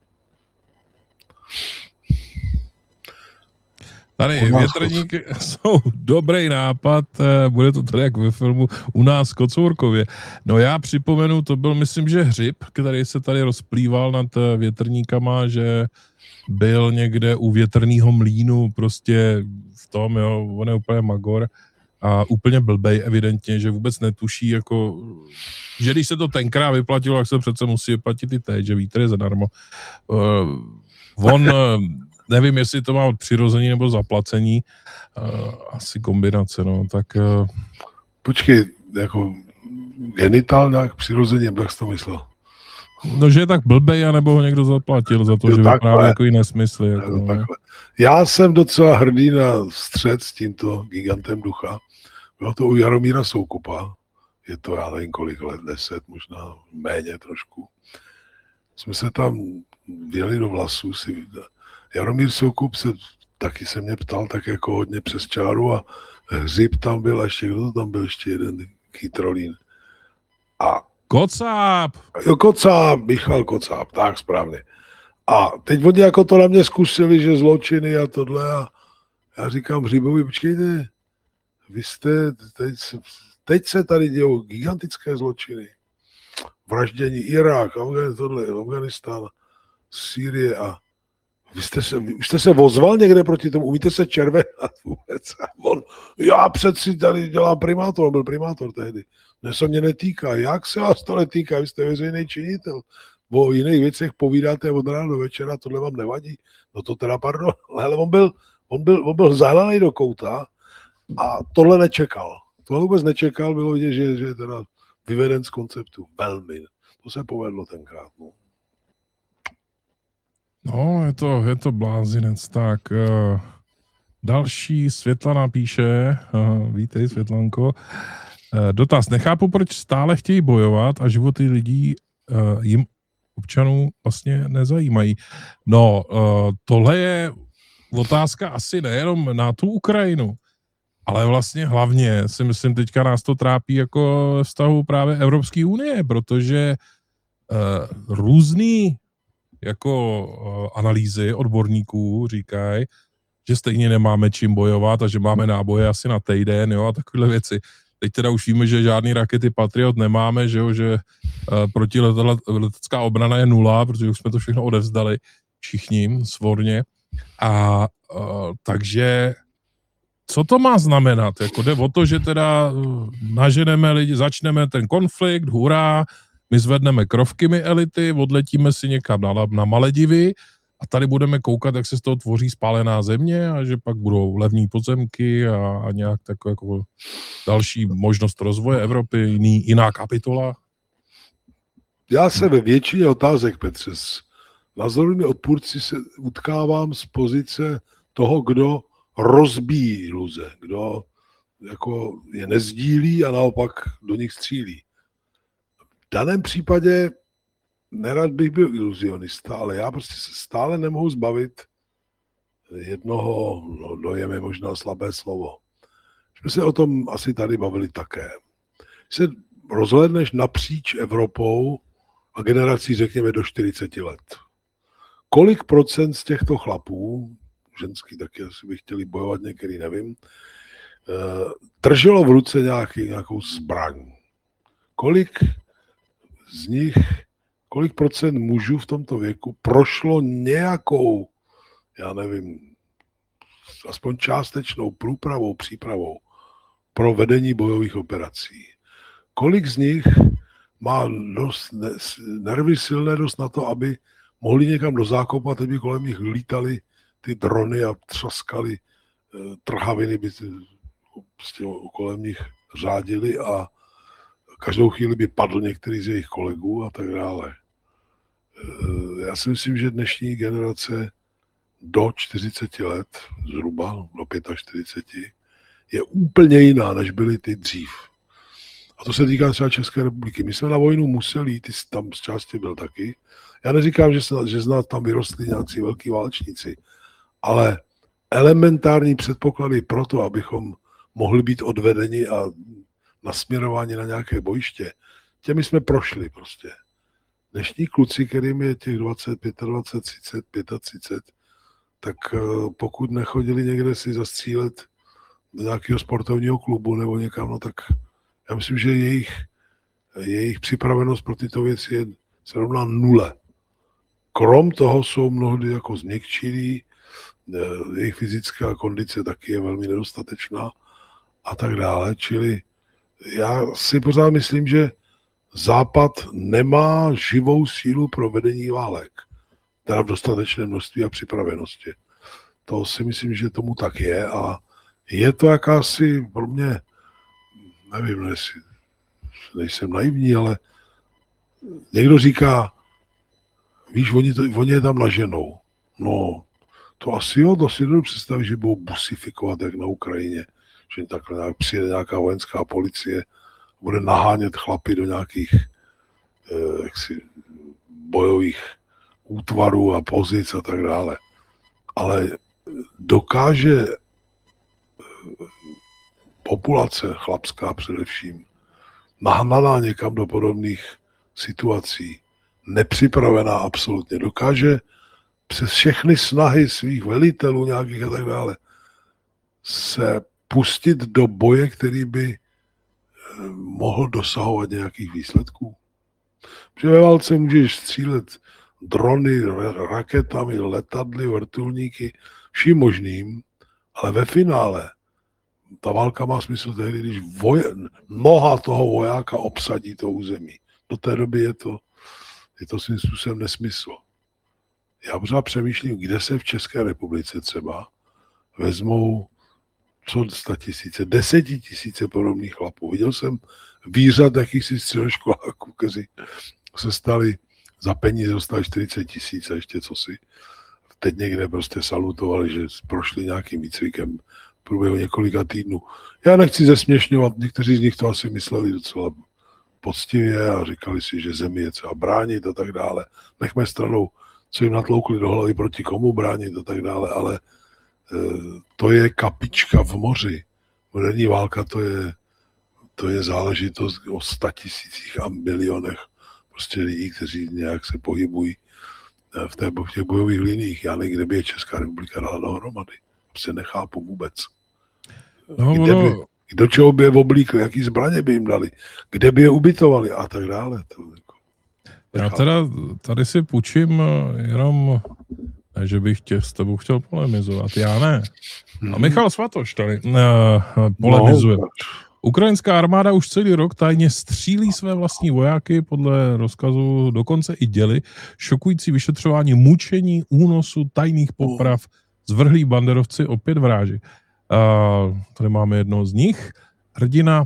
Tady větrníky jsou dobrý nápad, bude to tady jak ve filmu U nás v Kocourkově. No já připomenu, to byl myslím, že hřib, který se tady rozplýval nad větrníkama, že byl někde u větrného mlýnu prostě v tom, jo, on je úplně magor a úplně blbej evidentně, že vůbec netuší, jako, že když se to tenkrát vyplatilo, tak se přece musí vyplatit i teď, že vítr je zadarmo. Uh, on, nevím, jestli to má přirození nebo zaplacení, uh, asi kombinace, no, tak... Uh... Počkej, jako genitál nějak přirozeně, jak jsi to myslel? No, že je tak blbej, anebo ho někdo zaplatil za to, jo, že vypráví jako i nesmysly. Jako, no. Já jsem docela hrdý na střed s tímto gigantem ducha. Bylo to u Jaromíra Soukupa. Je to, já nevím kolik let, deset, možná méně trošku. Jsme se tam věli do vlasů. Si... Jaromír Soukup se taky se mě ptal tak jako hodně přes čáru a Hřib tam byl, a ještě kdo to tam byl, ještě jeden chytrolín. A Kocáb! Jo, Kocáb, Michal Kocáb, tak správně. A teď oni jako to na mě zkusili, že zločiny a tohle a já říkám Hřibovi, počkejte, vy jste, teď, teď se tady dějou gigantické zločiny. Vraždění Irák, Afgan, tohle, Afganistán, Sýrie a vy jste se, vy už jste se ozval někde proti tomu, umíte se červenat vůbec? A on, já přeci tady dělám primátor, on byl primátor tehdy. Ne, se mě netýká. Jak se vás to netýká? Vy jste veřejný činitel. O jiných věcech povídáte od rána do večera, tohle vám nevadí. No to teda, pardon, ale on byl, on byl, on byl zahlený do kouta a tohle nečekal. Tohle vůbec nečekal, bylo vidět, že, že je teda vyveden z konceptu. Velmi. To se povedlo tenkrát. No. No, je to, je to blázinec. Tak, uh, další Světlana píše, uh, vítej Světlanko, uh, dotaz, nechápu, proč stále chtějí bojovat a životy lidí uh, jim občanů vlastně nezajímají. No, uh, tohle je otázka asi nejenom na tu Ukrajinu, ale vlastně hlavně si myslím, teďka nás to trápí jako vztahu právě Evropské unie, protože uh, různý jako uh, analýzy odborníků říkají, že stejně nemáme čím bojovat a že máme náboje asi na týden, jo, a takovéhle věci. Teď teda už víme, že žádný rakety Patriot nemáme, že jo, že uh, protiletecká obrana je nula, protože už jsme to všechno odevzdali všichni svorně. A uh, takže co to má znamenat? Jako jde o to, že teda naženeme lidi, začneme ten konflikt, hurá, my zvedneme krovky, my elity, odletíme si někam na, na Maledivy a tady budeme koukat, jak se z toho tvoří spálená země a že pak budou levní pozemky a, a nějak taková jako další možnost rozvoje Evropy, jiný, jiná kapitola. Já se ve většině otázek, Petře, s názorovými odpůrci se utkávám z pozice toho, kdo rozbíjí iluze, kdo jako je nezdílí a naopak do nich střílí. V daném případě nerad bych byl iluzionista, ale já prostě se stále nemohu zbavit jednoho, no dojem je možná slabé slovo. Jsme se o tom asi tady bavili také. Když se rozhlédneš napříč Evropou a generací řekněme do čtyřiceti let. Kolik procent z těchto chlapů, ženský taky asi by chtěli bojovat, některý nevím, drželo v ruce nějaký, nějakou zbraň. Kolik z nich, kolik procent mužů v tomto věku prošlo nějakou, já nevím, aspoň částečnou průpravou, přípravou pro vedení bojových operací. Kolik z nich má dost nervy silné dost na to, aby mohli někam do zákopu a teď by kolem nich lítali ty drony a třaskali trhaviny, by prostě kolem nich řádili a každou chvíli by padl některý z jejich kolegů a tak dále. Já si myslím, že dnešní generace do čtyřiceti let, zhruba do čtyřiceti pěti, je úplně jiná, než byly ty dřív. A to se týká třeba České republiky. My jsme na vojnu museli jít, ty tam z části byl taky. Já neříkám, že, se, že z nás tam vyrostli nějací velký válečníci, ale elementární předpoklady pro to, abychom mohli být odvedeni a nasměrováni na nějaké bojiště, těmi jsme prošli prostě. Dnešní kluci, kterým je těch dvacet, dvacet pět, třicet, třicet pět, tak pokud nechodili někde si zastřílet do nějakého sportovního klubu nebo někam, no tak já myslím, že jejich, jejich připravenost pro tyto věci je se rovná nule. Krom toho jsou mnohdy jako změkčilí, jejich fyzická kondice taky je velmi nedostatečná a tak dále. Čili já si pořád myslím, že Západ nemá živou sílu pro vedení válek, teda v dostatečné množství a připravenosti. To si myslím, že tomu tak je a je to jakási pro mě, nevím, jestli nejsem naivní, ale někdo říká, víš, oni, to, oni je tam naženou. No, to asi jo, to si dovedu představit, že budou busifikovat, jak na Ukrajině, že takhle nějak přijede nějaká vojenská policie, bude nahánět chlapy do nějakých eh, jaksi, bojových útvarů a pozic a tak dále. Ale dokáže populace, chlapská především, nahnaná někam do podobných situací, nepřipravená absolutně, dokáže přes všechny snahy svých velitelů nějakých a tak dále se pustit do boje, který by mohl dosahovat nějakých výsledků. Protože ve válce můžeš střílet drony, raketami, letadly, vrtulníky, vším možným, ale ve finále ta válka má smysl tehdy, když voje, noha toho vojáka obsadí to území. Do té doby je to, je to svým způsobem nesmysl. Já pořád přemýšlím, kde se v České republice třeba vezmou co statisíce, desetitisíce podobných chlapů. Viděl jsem výřad jakýchsi středoškoláků, kteří se stali za peníze, dostali čtyřicet tisíc a ještě co si. Teď někde prostě salutovali, že prošli nějakým výcvikem v průběhu několika týdnů. Já nechci zesměšňovat, někteří z nich to asi mysleli docela poctivě a říkali si, že zemi je třeba bránit a tak dále. Nechme stranou, co jim natloukli do hlavy, proti komu bránit a tak dále, ale e, to je kapička v moři. Moderní válka to je, to je záležitost o statisících a milionech prostě lidí, kteří nějak se pohybují v, té, v těch bojových liních. Já nevím, kde by je Česká republika dala dohromady. Prostě nechápu vůbec. No, kde no. by, do čeho by je oblíkli, jaký zbraně by jim dali, kde by je ubytovali a tak dále. To, jako, Já teda tady si půjčím jenom, ne, že bych tě s tebou chtěl polemizovat, já ne. A Michal Svatoš tady uh, polemizuje. No, Ukrajinská armáda už celý rok tajně střílí své vlastní vojáky, podle rozkazu dokonce i děli. Šokující vyšetřování mučení, únosu, tajných poprav, zvrhlí banderovci opět vráži. Uh, tady máme jednoho z nich, hrdina. Uh,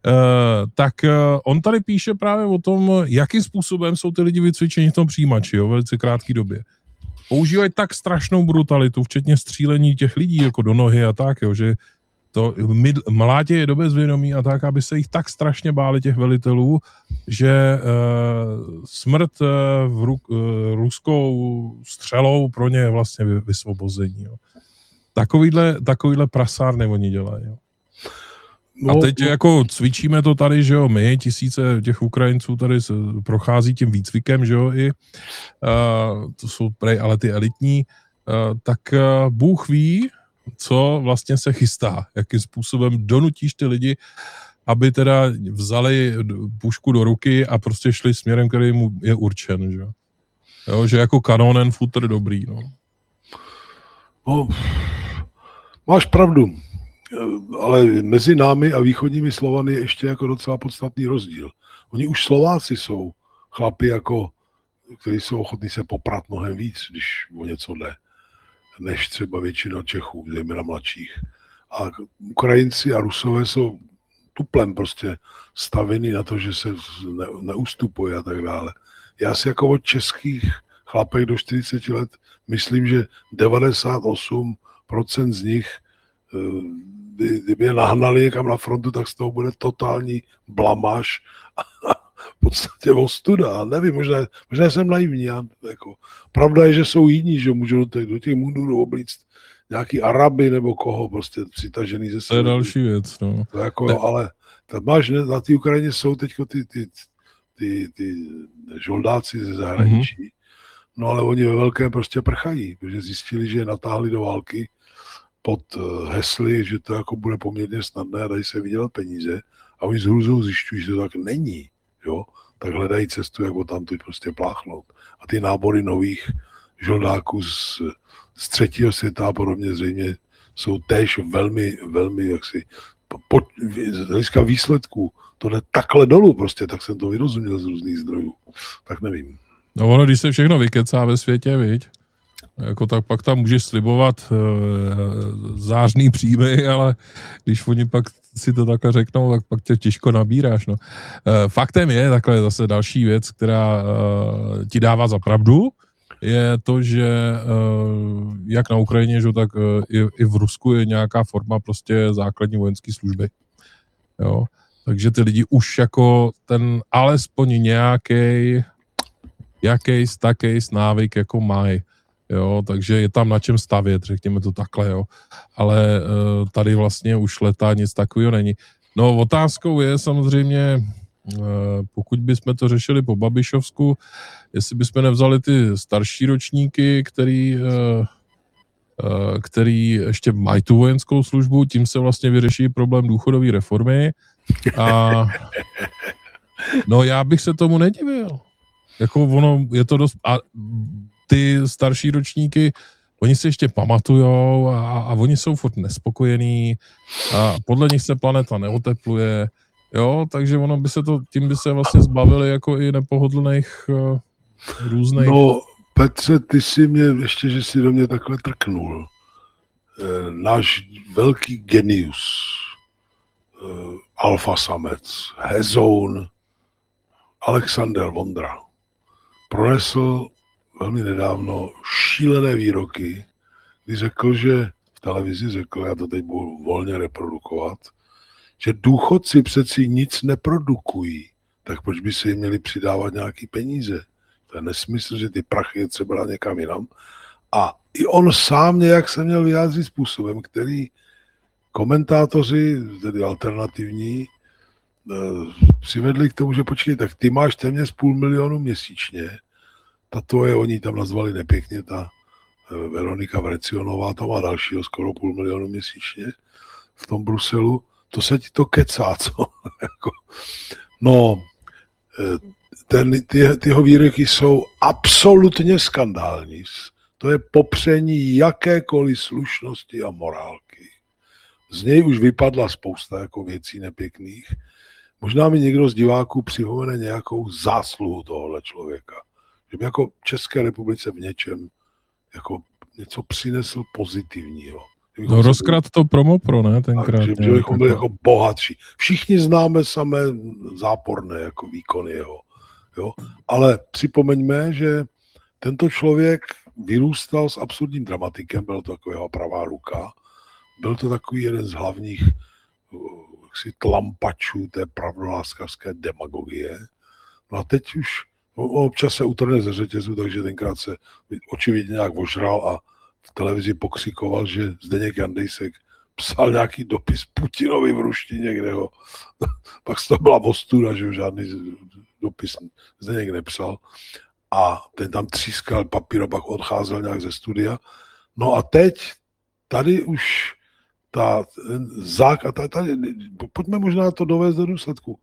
tak uh, on tady píše právě o tom, jakým způsobem jsou ty lidi vycvičeni v tom přijímači, jo, v velice krátké době. Používají tak strašnou brutalitu, včetně střílení těch lidí jako do nohy a tak, jo, že to mládě je do bezvědomí a tak, aby se jich tak strašně báli těch velitelů, že uh, smrt uh, v ru, uh, ruskou střelou pro ně je vlastně vysvobození. Jo. Takovýhle, takovýhle prasárny oni dělají. Jo. No, a teď no. jako cvičíme to tady, že jo, my, tisíce těch Ukrajinců tady prochází tím výcvikem, že jo, i uh, to jsou prej, ale ty elitní, uh, tak uh, Bůh ví, co vlastně se chystá, jakým způsobem donutíš ty lidi, aby teda vzali pušku do ruky a prostě šli směrem, který mu je určen, že jo. Jo, že jako kanonen futr dobrý, no. No, máš pravdu, ale mezi námi a východními Slovany je ještě jako docela podstatný rozdíl. Oni už Slováci jsou chlapi, jako, kteří jsou ochotní se poprat mnohem víc, když o něco jde, než třeba většina Čechů, zejména mladších. A Ukrajinci a Rusové jsou tuplem prostě stavěni na to, že se ne, neustupuje a tak dále. Já si jako od českých chlapech do čtyřiceti let myslím, že devadesát osm procent z nich, kdyby je nahnali někam na frontu, tak z toho bude totální blamáž a v podstatě ostuda. Nevím, možná, možná jsem naivní. Já, jako, pravda je, že jsou jiní, že můžou do těch, do těch mundurů oblíct nějaký Araby nebo koho, prostě přitažený ze sebe. To je další věc, no. To jako, ne. Ale tak máš, ne, na té Ukrajině jsou teď ty, ty, ty, ty žoldáci ze zahraničí, mm-hmm. No ale oni ve velkém prostě prchají, protože zjistili, že je natáhli do války pod hesly, že to jako bude poměrně snadné a dají se vydělat peníze a oni s hrůzou zjišťují, že to tak není, jo, tak hledají cestu, jak ho tam tu prostě pláchnout. A ty nábory nových žoldáků z, z třetího světa a podobně zřejmě jsou též velmi, velmi jaksi, po, z hlediska výsledků, to jde takhle dolů prostě, tak jsem to vyrozuměl z různých zdrojů, tak nevím. No ono, když se všechno vykecá ve světě, viď? Jako tak pak tam můžeš slibovat e, zářný příjmy, ale když oni pak si to takhle řeknou, tak pak tě těžko nabíráš. No. E, faktem je, takhle zase další věc, která e, ti dává za pravdu, je to, že e, jak na Ukrajině, že, tak e, i, i v Rusku je nějaká forma prostě základní vojenské služby. Jo? Takže ty lidi už jako ten alespoň nějaký jakýs takýs návyk jako mají. jo, takže je tam na čem stavět, řekněme to takhle, jo. Ale uh, tady vlastně už leta nic takového není. No otázkou je samozřejmě, uh, pokud bychom to řešili po Babišovsku, jestli bychom nevzali ty starší ročníky, který, uh, uh, který ještě mají tu vojenskou službu, tím se vlastně vyřeší problém důchodové reformy. A no já bych se tomu nedivil. Jako ono, je to dost... A ty starší ročníky, oni se ještě pamatujou a, a oni jsou furt nespokojení a podle nich se planeta neotepluje, jo, takže ono by se to, tím by se vlastně zbavili jako i nepohodlných uh, různých... No, Petře, ty si mě, ještě, že si do mě takhle trknul. E, náš velký genius, e, alfa samec, hezoun, Alexander Vondra, pronesl velmi nedávno šílené výroky, kdy řekl, že v televizi řekl, já to teď budu volně reprodukovat, že důchodci přeci nic neprodukují, tak proč by se jim měli přidávat nějaký peníze? To je nesmysl, že ty prachy je třeba dát někam jinam. A i on sám nějak se měl vyjádřit způsobem, který komentátoři, tedy alternativní, přivedli k tomu, že počkej, tak ty máš téměř půl milionu měsíčně, ta tvoje, oni tam nazvali nepěkně, ta Veronika Vrecionová, tam má dalšího skoro půl milionu měsíčně v tom Bruselu, to se ti to kecá, co? No, ten, ty, tyho výroky jsou absolutně skandální. To je popření jakékoliv slušnosti a morálky. Z něj už vypadla spousta jako věcí nepěkných. Možná mi někdo z diváků připomene nějakou zásluhu tohohle člověka. Že by jako České republice v něčem jako něco přinesl pozitivního. No rozkrát to Promopro, ne, tenkrát. Že bychom byli jako bohatší. Všichni známe samé záporné jako výkony jeho. Jo? Ale připomeňme, že tento člověk vyrůstal s absurdním dramatikem, byl to jako jeho pravá ruka, byl to takový jeden z hlavních jaksi, tlampačů té pravdoláskařské demagogie. No a teď už občas se utrhne ze řetězu, takže tenkrát se očividně nějak ožral a v televizi pokřikoval, že Zdeněk Jandejsek psal nějaký dopis Putinovi v ruštině, kde ho... Pak to byla ostuda, že žádný dopis Zdeněk nepsal. A ten tam třískal papír a pak odcházel nějak ze studia. No a teď tady už ta zák... A tady, pojďme možná to dovést do důsledku.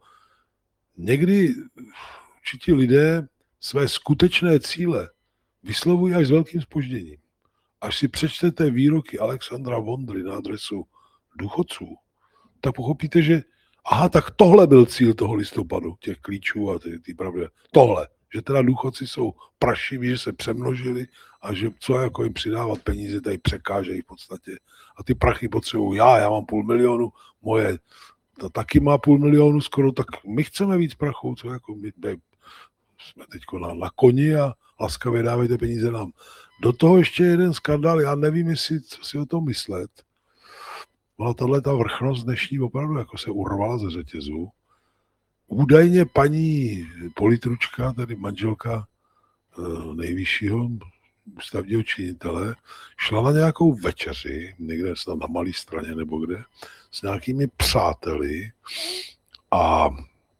Někdy určitě lidé své skutečné cíle vyslovují až s velkým zpožděním. Až si přečtete výroky Alexandra Vondry na adresu důchodců, tak pochopíte, že aha, tak tohle byl cíl toho listopadu, těch klíčů a ty, ty pravdy. Tohle, že teda důchodci jsou prašiví, že se přemnožili a že co jako jim přidávat peníze, tady překážejí v podstatě. A ty prachy potřebují já, já mám půl milionu, moje ta taky má půl milionu skoro, tak my chceme víc prachu, co jako my, my jsme teď na, na koni a laskavě dávejte peníze nám. Do toho ještě jeden skandál, já nevím, jestli, co si o tom myslet. Byla tahle ta vrchnost dnešní opravdu jako se urvala ze řetězu. Údajně paní politručka, tedy manželka nejvyššího ústavního činitele, šla na nějakou večeři, někde snad na Malé Straně nebo kde, s nějakými přáteli a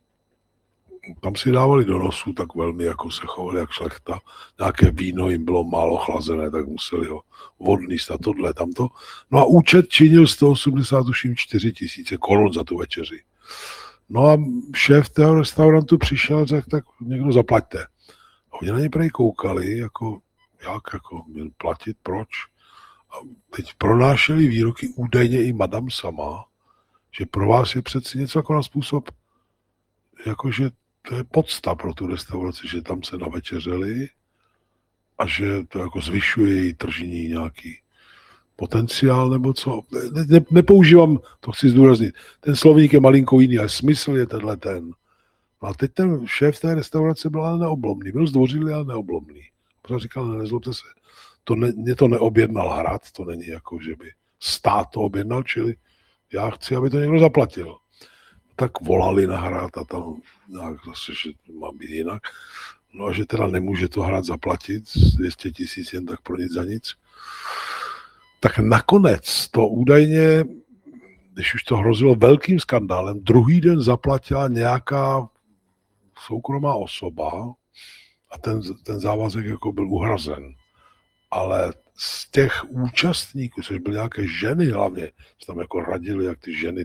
tam si dávali do nosu, tak velmi jako se chovali jak šlechta. Nějaké víno jim bylo málo chlazené, tak museli ho odníst a tohle, tamto. No a účet činil sto osmdesát čtyři tisíce korun za tu večeři. No a šéf toho restaurantu přišel a řekl, tak někdo zaplaťte. A oni na ně prej koukali, jako jak, jako měl platit, proč? A teď pronášeli výroky údajně i madam sama, že pro vás je přeci něco jako na způsob, jakože to je podsta pro tu restauraci, že tam se navečeřeli a že to jako zvyšuje její tržní nějaký potenciál nebo co. Ne, ne, nepoužívám, to chci zdůraznit. Ten slovník je malinko jiný, ale smysl je tenhle ten. No a teď ten šéf té restaurace byl ale neoblomný. Byl zdvořilý, ale neoblomný. Protože říkal, ne, nezlobte se, to ne, mě to neobjednal hrad, to není jako, že by stát to objednal, čili já chci, aby to někdo zaplatil. Tak volali na hrad a tam nějak zase, že to má být jinak. No a že teda nemůže to hrát zaplatit z dvě stě tisíc jen tak pro nic za nic. Tak nakonec to údajně, když už to hrozilo velkým skandálem, druhý den zaplatila nějaká soukromá osoba a ten, ten závazek jako byl uhrazen. Ale z těch účastníků, což byly nějaké ženy hlavně, se tam jako radili, jak ty ženy